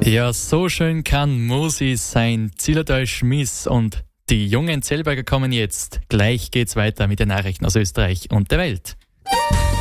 Ja, so schön kann Musi sein. Zillertal Schmiss und die jungen Zellberger kommen jetzt. Gleich geht's weiter mit den Nachrichten aus Österreich und der Welt.